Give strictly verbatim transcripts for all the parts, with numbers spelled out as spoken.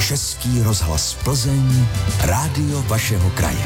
Český rozhlas Plzeň, rádio vašeho kraje.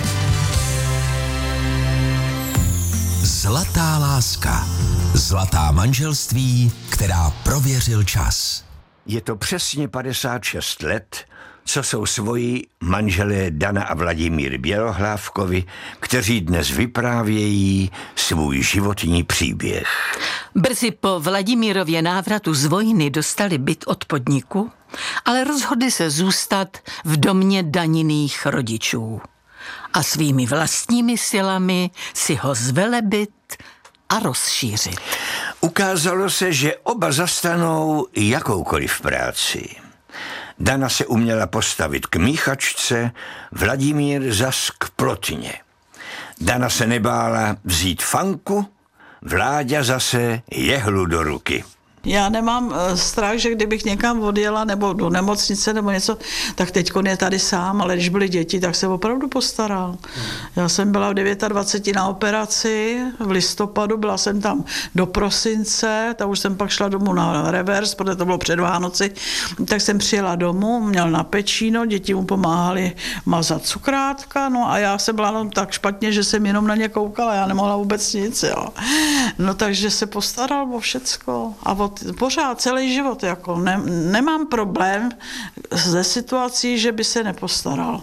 Zlatá láska. Zlatá manželství, která prověřil čas. Je to přesně padesát šest let, co jsou svoji manželé Dana a Vladimír Bělohlávkovi, kteří dnes vyprávějí svůj životní příběh. Brzy po Vladimírově návratu z vojny dostali byt od podniku, ale rozhodli se zůstat v domě Daniných rodičů a svými vlastními silami si ho zvelebit a rozšířit. Ukázalo se, že oba zastanou jakoukoliv práci. Dana se uměla postavit k míchačce, Vladimír zas k plotně. Dana se nebála vzít fanku, Vláďa zase jehlu do ruky. Já nemám strach, že kdybych někam odjela nebo do nemocnice nebo něco, tak teďkon je tady sám, ale když byly děti, tak se opravdu postaral. Já jsem byla v dvacet devět na operaci v listopadu, byla jsem tam do prosince, tak už jsem pak šla domů na revers, protože to bylo před Vánoci, tak jsem přijela domů, měl na pečíno, děti mu pomáhali mazat cukrátka, no a já jsem byla no, tak špatně, že jsem jenom na ně koukala, já nemohla vůbec nic, jo. No takže se postaral o všecko a o pořád celý život, jako ne, nemám problém ze situací, že by se nepostaral.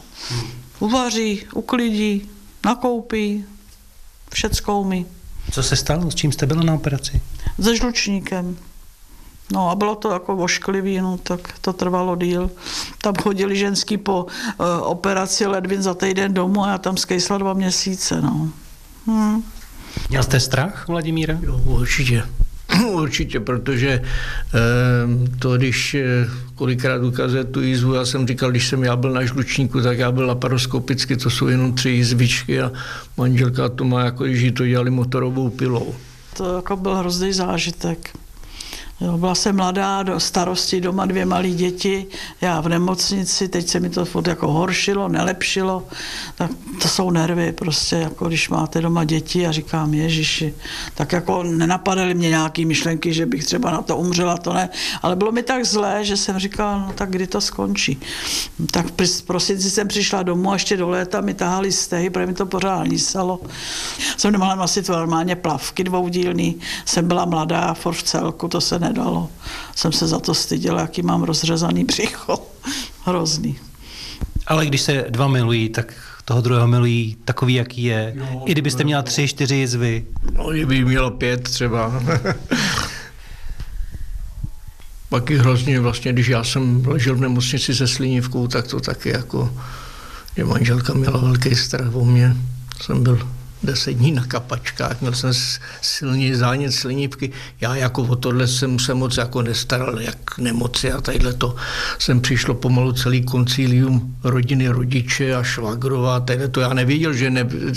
Uvaří, uklidí, nakoupí, všecko umí. Co se stalo? S čím jste byla na operaci? Se žlučníkem. No a bylo to jako ošklivý, no tak to trvalo díl. Tam chodili ženský po uh, operaci ledvin za týden domů a já tam skejsla dva měsíce, no. Hm. Měl jste strach, Vladimíra? Jo, určitě. Určitě, protože eh, to, když eh, kolikrát ukazuje tu jízvu, já jsem říkal, když jsem já byl na žlučníku, tak já byl laparoskopicky, to jsou jenom tři jízvičky a manželka to má, jako když jí to dělali motorovou pilou. To jako byl hrozný zážitek. Jo, byla jsem mladá, do starosti, doma dvě malé děti, já v nemocnici, teď se mi to furt jako horšilo, nelepšilo, tak to jsou nervy prostě, jako když máte doma děti a říkám, ježiši, tak jako nenapadaly mě nějaký myšlenky, že bych třeba na to umřela, to ne, ale bylo mi tak zlé, že jsem říkala, no tak kdy to skončí. Tak v prosinci jsem přišla domů a ještě do léta mi tahali stehy, protože mi to pořád lísalo. Jsem nemohla nosit normálně plavky dvoudílný, jsem byla mladá, furt v celku, to se nedalo. Jsem se za to styděla, jaký mám rozřezaný břicho. Hrozný. Ale když se dva milují, tak toho druhého milují takový, jaký je. Jo, I kdybyste měla tři, čtyři jizvy. No, kdyby mělo pět třeba. Pak i hrozně vlastně, když já jsem ležel v nemocnici se slinivkou, tak to taky jako, že manželka měla velký strach o mě. Jsem byl deset dní na kapačkách, měl jsem silný zánět slinivky. Já jako o tohle jsem se moc jako nestaral, jak nemoci a tadyhle to jsem přišlo pomalu celý koncílium rodiny, rodiče a švagrova, tadyhle to já nevěděl, že ne,